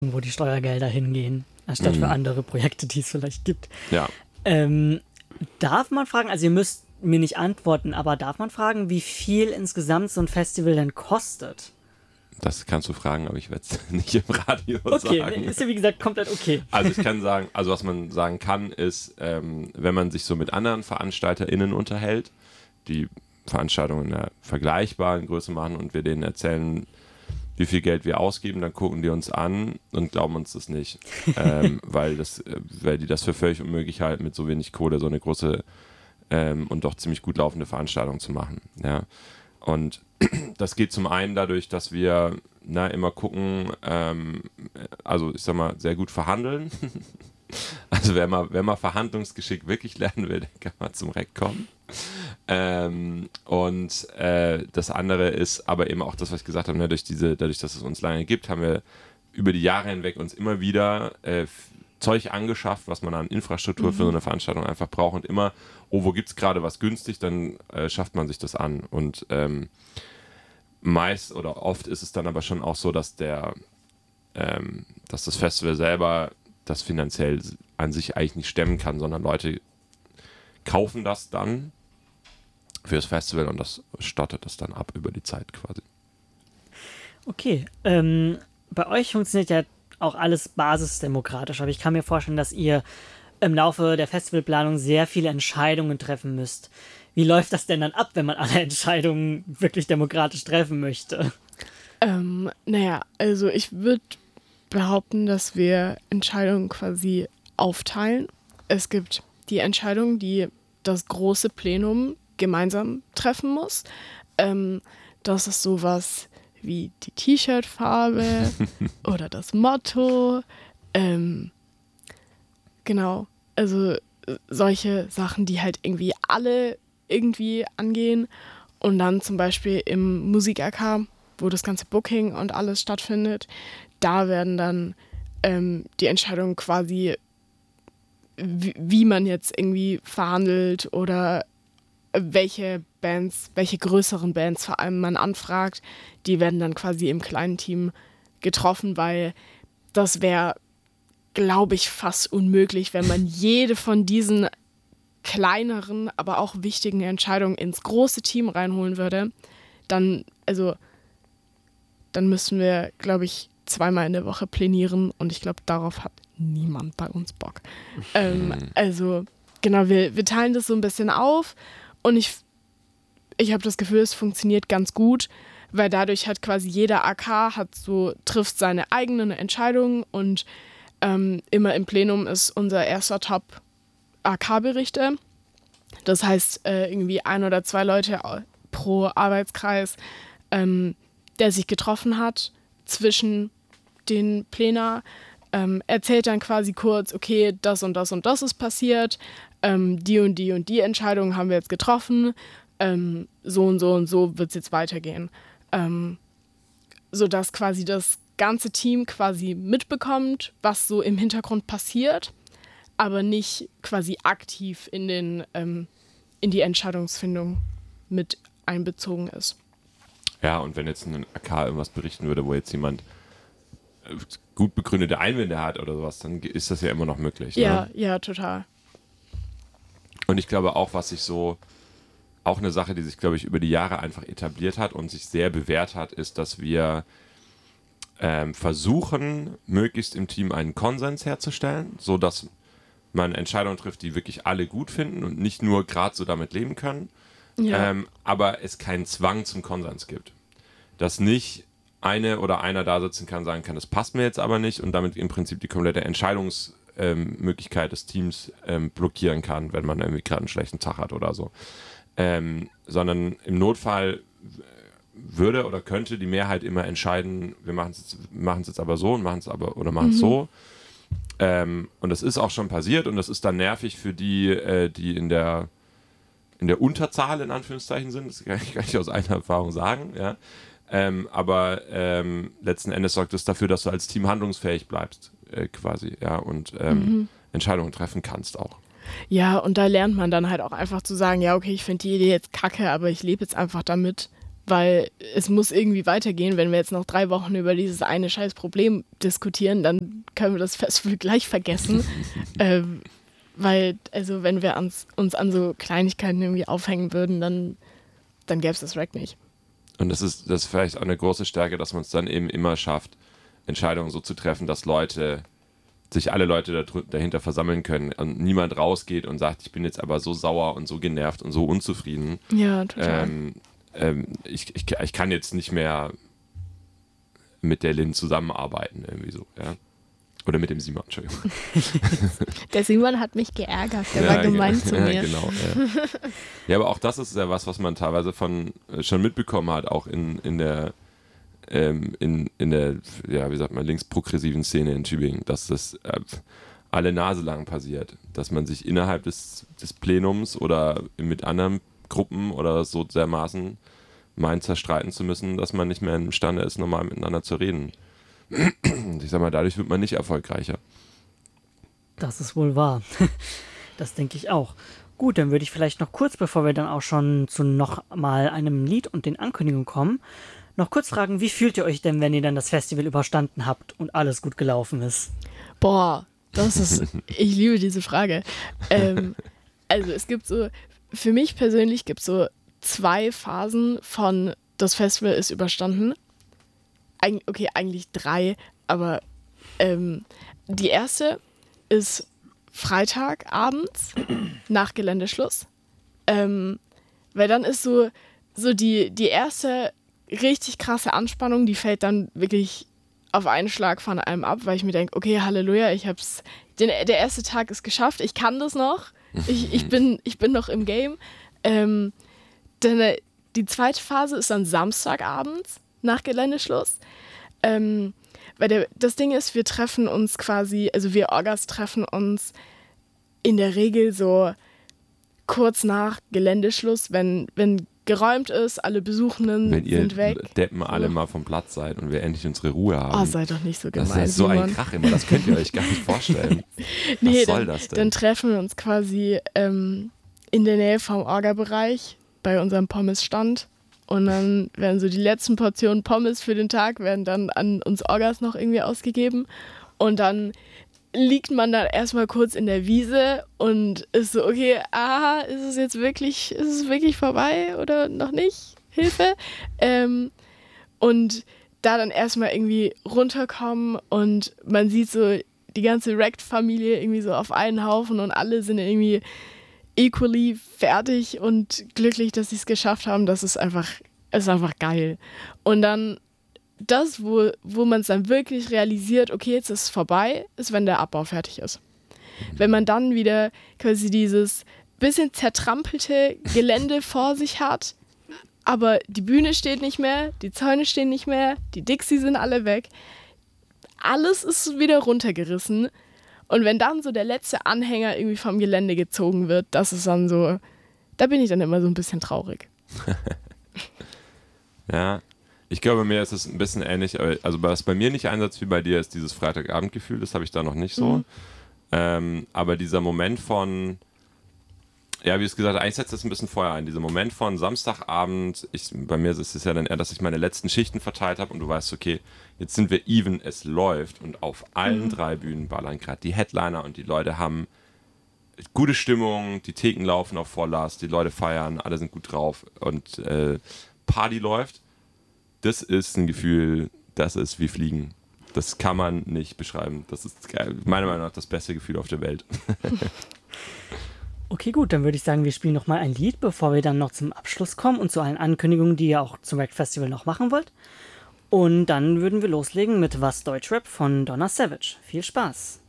wo die Steuergelder hingehen, anstatt für andere Projekte, die es vielleicht gibt. Ja. Darf man fragen, also ihr müsst mir nicht antworten, aber darf man fragen, wie viel insgesamt so ein Festival denn kostet? Das kannst du fragen, aber ich werde es nicht im Radio Okay, sagen. ist ja wie gesagt komplett okay. Also ich kann sagen, also was man sagen kann, ist, wenn man sich so mit anderen VeranstalterInnen unterhält, die Veranstaltungen in einer vergleichbaren Größe machen und wir denen erzählen, wie viel Geld wir ausgeben, dann gucken die uns an und glauben uns das nicht. Weil die das für völlig unmöglich halten, mit so wenig Kohle so eine große und doch ziemlich gut laufende Veranstaltung zu machen. Ja. Und das geht zum einen dadurch, dass wir immer gucken, also ich sag mal, sehr gut verhandeln. Also wer mal Verhandlungsgeschick wirklich lernen will, dann kann man zum Reck kommen. Und das andere ist aber eben auch das, was ich gesagt habe, dadurch, dass es uns lange gibt, haben wir über die Jahre hinweg uns immer wieder Zeug angeschafft, was man an Infrastruktur für so eine Veranstaltung einfach braucht und immer, wo gibt es gerade was günstig, dann schafft man sich das an. Und meist oder oft ist es dann aber schon auch so, dass dass das Festival selber das finanziell an sich eigentlich nicht stemmen kann, sondern Leute kaufen das dann fürs Festival und das stottet das dann ab über die Zeit quasi. Okay, bei euch funktioniert ja auch alles basisdemokratisch, aber ich kann mir vorstellen, dass ihr im Laufe der Festivalplanung sehr viele Entscheidungen treffen müsst. Wie läuft das denn dann ab, wenn man alle Entscheidungen wirklich demokratisch treffen möchte? Also ich würde behaupten, dass wir Entscheidungen quasi aufteilen. Es gibt die Entscheidungen, die das große Plenum gemeinsam treffen muss. Das ist sowas wie die T-Shirt-Farbe oder das Motto. Genau, also solche Sachen, die halt irgendwie alle irgendwie angehen. Und dann zum Beispiel im Musik-AK, wo das ganze Booking und alles stattfindet, da werden dann die Entscheidungen quasi, wie man jetzt irgendwie verhandelt oder welche größeren Bands vor allem man anfragt, die werden dann quasi im kleinen Team getroffen, weil das wäre, glaube ich, fast unmöglich, wenn man jede von diesen kleineren, aber auch wichtigen Entscheidungen ins große Team reinholen würde. Dann müssten wir, glaube ich, 2-mal in der Woche plänieren und ich glaube, darauf hat niemand bei uns Bock. Also genau, wir teilen das so ein bisschen auf und ich habe das Gefühl, es funktioniert ganz gut, weil dadurch hat quasi jeder AK trifft seine eigenen Entscheidungen und immer im Plenum ist unser erster Top AK-Berichte. Das heißt, irgendwie 1 oder 2 Leute pro Arbeitskreis, der sich getroffen hat zwischen den Plena, erzählt dann quasi kurz, okay, das und das und das ist passiert, die und die und die Entscheidungen haben wir jetzt getroffen, so und so und so wird es jetzt weitergehen. Sodass quasi das ganze Team quasi mitbekommt, was so im Hintergrund passiert, aber nicht quasi aktiv in die Entscheidungsfindung mit einbezogen ist. Ja, und wenn jetzt ein AK irgendwas berichten würde, wo jetzt jemand gut begründete Einwände hat oder sowas, dann ist das ja immer noch möglich. Ja, ne? ja, total. Und ich glaube auch, auch eine Sache, die sich, glaube ich, über die Jahre einfach etabliert hat und sich sehr bewährt hat, ist, dass wir versuchen, möglichst im Team einen Konsens herzustellen, sodass man Entscheidungen trifft, die wirklich alle gut finden und nicht nur gerade so damit leben können, aber es keinen Zwang zum Konsens gibt. Dass nicht eine oder einer da sitzen kann, sagen kann, das passt mir jetzt aber nicht und damit im Prinzip die komplette Entscheidungsmöglichkeit des Teams blockieren kann, wenn man irgendwie gerade einen schlechten Tag hat oder so. Sondern im Notfall würde oder könnte die Mehrheit immer entscheiden, wir machen es jetzt aber so und machen es so. Und das ist auch schon passiert und das ist dann nervig für die, die in der Unterzahl in Anführungszeichen sind. Das kann ich aus eigener Erfahrung sagen. Ja. Aber letzten Endes sorgt es dafür, dass du als Team handlungsfähig bleibst quasi, ja, und Entscheidungen treffen kannst auch. Ja, und da lernt man dann halt auch einfach zu sagen, ja, okay, ich finde die Idee jetzt kacke, aber ich lebe jetzt einfach damit, weil es muss irgendwie weitergehen. Wenn wir jetzt noch 3 Wochen über dieses eine scheiß Problem diskutieren, dann können wir das Festival gleich vergessen. Weil, also wenn wir uns an so Kleinigkeiten irgendwie aufhängen würden, dann gäbe es das Rack nicht. Und das ist vielleicht auch eine große Stärke, dass man es dann eben immer schafft, Entscheidungen so zu treffen, dass sich alle Leute dahinter versammeln können und niemand rausgeht und sagt, ich bin jetzt aber so sauer und so genervt und so unzufrieden. Ja, total. Ich kann jetzt nicht mehr mit der Lynn zusammenarbeiten, irgendwie so, ja. Oder mit dem Simon, Entschuldigung. Der Simon hat mich geärgert, der war gemein zu mir. Ja, genau. Ja. Ja, aber auch das ist ja was man teilweise schon mitbekommen hat, auch in der ja, wie sagt man, linksprogressiven Szene in Tübingen, dass das alle Nase lang passiert, dass man sich innerhalb des Plenums oder mit anderen Gruppen oder so dermaßen meint, zerstreiten zu müssen, dass man nicht mehr imstande ist, normal miteinander zu reden. Ich sag mal, dadurch wird man nicht erfolgreicher. Das ist wohl wahr. Das denke ich auch. Gut, dann würde ich vielleicht noch kurz, bevor wir dann auch schon zu noch mal einem Lied und den Ankündigungen kommen, noch kurz fragen, wie fühlt ihr euch denn, wenn ihr dann das Festival überstanden habt und alles gut gelaufen ist? Boah, ich liebe diese Frage. Also es gibt so, für mich persönlich gibt es so 2 Phasen von das Festival ist überstanden. Okay, eigentlich 3, aber die erste ist Freitagabends nach Geländeschluss. Weil dann ist so die erste richtig krasse Anspannung, die fällt dann wirklich auf einen Schlag von einem ab, weil ich mir denke, okay, Halleluja, der erste Tag ist geschafft, ich kann das noch, ich bin noch im Game. Dann die zweite Phase ist dann Samstagabends nach Geländeschluss. Weil das Ding ist, wir treffen uns quasi, also wir Orgas treffen uns in der Regel so kurz nach Geländeschluss, wenn geräumt ist, alle Besuchenden sind weg. Wenn ihr Deppen alle mal vom Platz seid und wir endlich unsere Ruhe haben. Oh, seid doch nicht so gemein. Das ist so ein Krach immer, das könnt ihr euch gar nicht vorstellen. Nee, was soll das denn? Dann treffen wir uns quasi in der Nähe vom Orga-Bereich bei unserem Pommesstand. Und dann werden so die letzten Portionen Pommes für den Tag werden dann an uns Orgas noch irgendwie ausgegeben. Und dann liegt man da erstmal kurz in der Wiese und ist so, okay, ist es wirklich vorbei oder noch nicht? Hilfe. Und da dann erstmal irgendwie runterkommen und man sieht so die ganze Wrecked-Familie irgendwie so auf einen Haufen und alle sind irgendwie equally fertig und glücklich, dass sie es geschafft haben. Das ist einfach geil. Und dann das, wo man es dann wirklich realisiert, okay, jetzt ist es vorbei, ist, wenn der Abbau fertig ist. Wenn man dann wieder quasi dieses bisschen zertrampelte Gelände vor sich hat, aber die Bühne steht nicht mehr, die Zäune stehen nicht mehr, die Dixie sind alle weg, alles ist wieder runtergerissen. Und wenn dann so der letzte Anhänger irgendwie vom Gelände gezogen wird, das ist dann so, da bin ich dann immer so ein bisschen traurig. Ja, ich glaube, mir ist es ein bisschen ähnlich. Also was bei mir nicht einsetzt wie bei dir, ist dieses Freitagabendgefühl, das habe ich da noch nicht so. Aber dieser Moment von, ja, wie es gesagt, eigentlich setzt es ein bisschen vorher ein. Dieser Moment von Samstagabend, bei mir ist es ja dann eher, dass ich meine letzten Schichten verteilt habe und du weißt, okay, jetzt sind wir even, es läuft und auf allen 3 Bühnen ballern gerade die Headliner und die Leute haben gute Stimmung, die Theken laufen auf Volllast, die Leute feiern, alle sind gut drauf und Party läuft. Das ist ein Gefühl, das ist wie Fliegen. Das kann man nicht beschreiben. Das ist meiner Meinung nach das beste Gefühl auf der Welt. Okay, gut, dann würde ich sagen, wir spielen noch mal ein Lied, bevor wir dann noch zum Abschluss kommen und zu allen Ankündigungen, die ihr auch zum Wrecked Festival noch machen wollt. Und dann würden wir loslegen mit Was Deutschrap von Donna Savage. Viel Spaß!